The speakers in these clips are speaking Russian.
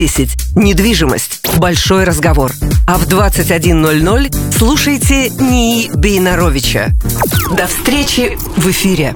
10. Недвижимость. Большой разговор. А в 21:00 слушайте НИИ Бейнаровича. До встречи в эфире.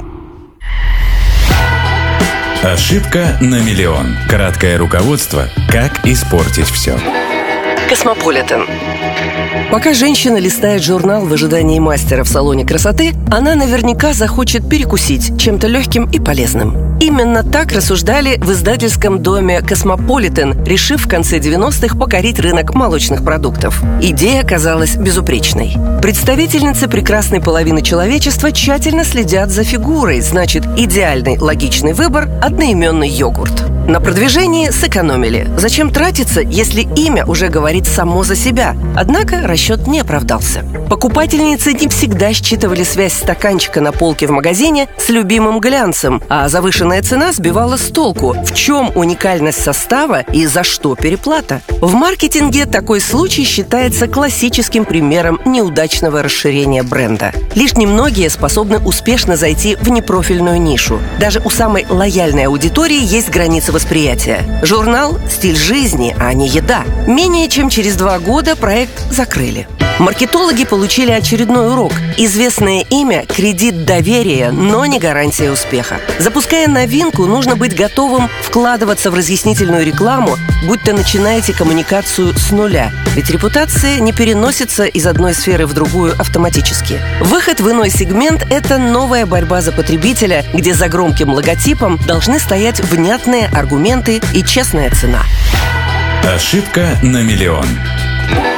Ошибка на миллион. Краткое руководство «Как испортить все». Космополитен. Пока женщина листает журнал в ожидании мастера в салоне красоты, она наверняка захочет перекусить чем-то легким и полезным. Именно так рассуждали в издательском доме «Космополитен», решив в конце 90-х покорить рынок молочных продуктов. Идея казалась безупречной. Представительницы прекрасной половины человечества тщательно следят за фигурой, значит, идеальный логичный выбор – одноименный йогурт. На продвижении сэкономили. Зачем тратиться, если имя уже говорит само за себя? Однако расчет не оправдался. Покупательницы не всегда считывали связь стаканчика на полке в магазине с любимым глянцем, а завышенная цена сбивала с толку. В чем уникальность состава и за что переплата? В маркетинге такой случай считается классическим примером неудачного расширения бренда. Лишь немногие способны успешно зайти в непрофильную нишу. Даже у самой лояльной аудитории есть границы восприятия. Журнал – стиль жизни, а не еда. Менее чем через 2 года проект закрыли. Маркетологи получили очередной урок. Известное имя – кредит доверия, но не гарантия успеха. Запуская новинку, нужно быть готовым вкладываться в разъяснительную рекламу, будь то начинаете коммуникацию с нуля. Ведь репутация не переносится из одной сферы в другую автоматически. Выход в иной сегмент – это новая борьба за потребителя, где за громким логотипом должны стоять внятные аргументы и честная цена. Ошибка на миллион.